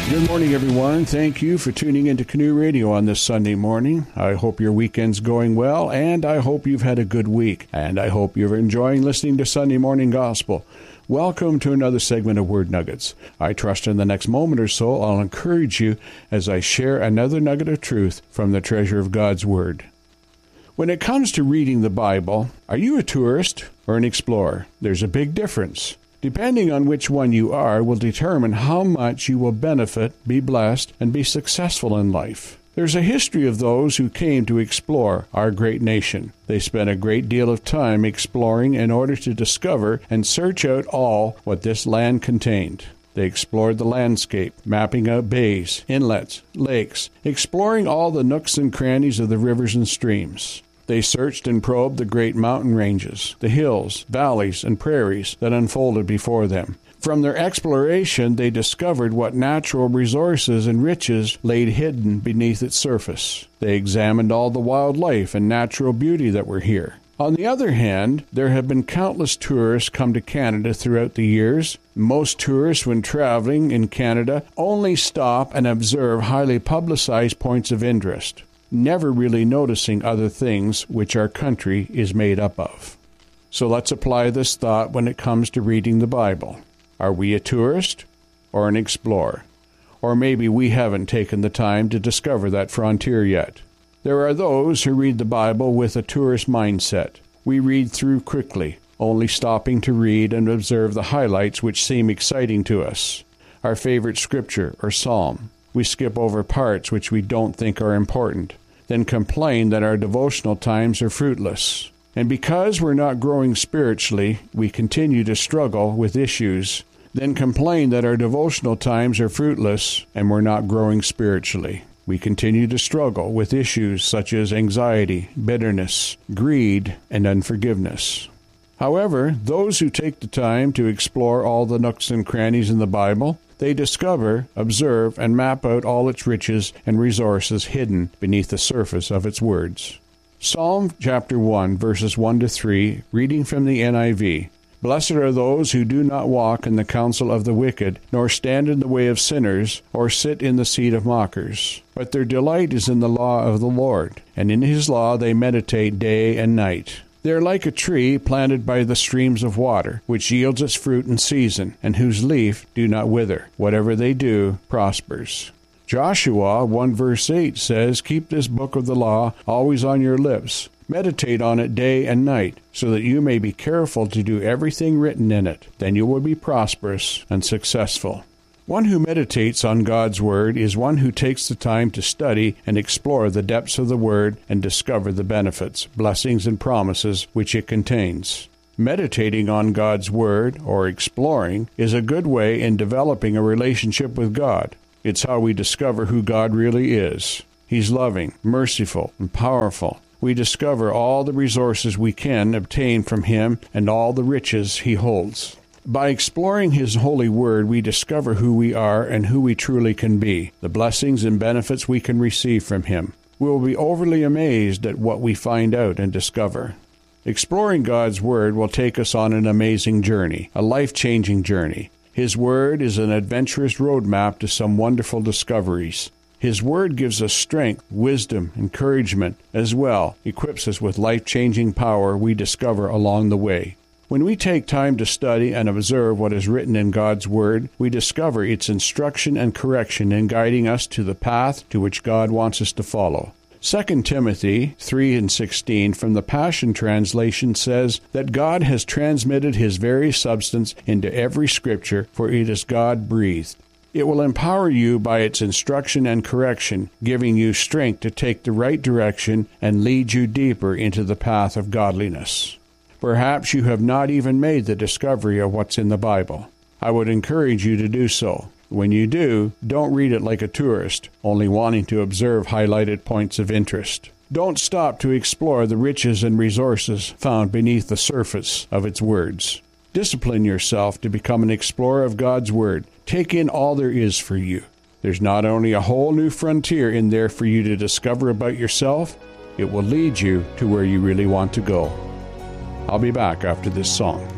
Good morning, everyone. Thank you for tuning into Canoe Radio on this Sunday morning. I hope your weekend's going well, and I hope you've had a good week. And I hope you're enjoying listening to Sunday Morning Gospel. Welcome to another segment of Word Nuggets. I trust in the next moment or so I'll encourage you as I share another nugget of truth from the treasure of God's Word. When it comes to reading the Bible, are you a tourist or an explorer? There's a big difference. Depending on which one you are will determine how much you will benefit, be blessed, and be successful in life. There's a history of those who came to explore our great nation. They spent a great deal of time exploring in order to discover and search out all what this land contained. They explored the landscape, mapping out bays, inlets, lakes, exploring all the nooks and crannies of the rivers and streams. They searched and probed the great mountain ranges, the hills, valleys, and prairies that unfolded before them. From their exploration, they discovered what natural resources and riches laid hidden beneath its surface. They examined all the wildlife and natural beauty that were here. On the other hand, there have been countless tourists come to Canada throughout the years. Most tourists, when traveling in Canada, only stop and observe highly publicized points of interest, never really noticing other things which our country is made up of. So let's apply this thought when it comes to reading the Bible. Are we a tourist or an explorer? Or maybe we haven't taken the time to discover that frontier yet. There are those who read the Bible with a tourist mindset. We read through quickly, only stopping to read and observe the highlights which seem exciting to us. Our favorite scripture or psalm. We skip over parts which we don't think are important, then complain that our devotional times are fruitless. And because we're not growing spiritually, we continue to struggle with issues, then complain that our devotional times are fruitless and we're not growing spiritually. We continue to struggle with issues such as anxiety, bitterness, greed, and unforgiveness. However, those who take the time to explore all the nooks and crannies in the Bible, they discover, observe, and map out all its riches and resources hidden beneath the surface of its words. Psalm chapter 1, verses 1 to 3, reading from the NIV. Blessed are those who do not walk in the counsel of the wicked, nor stand in the way of sinners, or sit in the seat of mockers. But their delight is in the law of the Lord, and in his law they meditate day and night. They are like a tree planted by the streams of water, which yields its fruit in season, and whose leaf do not wither. Whatever they do prospers. Joshua 1 verse 8 says, Keep this book of the law always on your lips. Meditate on it day and night, so that you may be careful to do everything written in it. Then you will be prosperous and successful. One who meditates on God's Word is one who takes the time to study and explore the depths of the Word and discover the benefits, blessings, and promises which it contains. Meditating on God's Word, or exploring, is a good way in developing a relationship with God. It's how we discover who God really is. He's loving, merciful, and powerful. We discover all the resources we can obtain from Him and all the riches He holds. By exploring His holy word, we discover who we are and who we truly can be, the blessings and benefits we can receive from Him. We will be overly amazed at what we find out and discover. Exploring God's Word will take us on an amazing journey, a life-changing journey. His Word is an adventurous roadmap to some wonderful discoveries. His Word gives us strength, wisdom, encouragement, as well equips us with life-changing power we discover along the way. When we take time to study and observe what is written in God's Word, we discover its instruction and correction in guiding us to the path to which God wants us to follow. 2 Timothy 3:16 from the Passion Translation says that God has transmitted His very substance into every Scripture, for it is God-breathed. It will empower you by its instruction and correction, giving you strength to take the right direction and lead you deeper into the path of godliness. Perhaps you have not even made the discovery of what's in the Bible. I would encourage you to do so. When you do, don't read it like a tourist, only wanting to observe highlighted points of interest. Don't stop to explore the riches and resources found beneath the surface of its words. Discipline yourself to become an explorer of God's Word. Take in all there is for you. There's not only a whole new frontier in there for you to discover about yourself, it will lead you to where you really want to go. I'll be back after this song.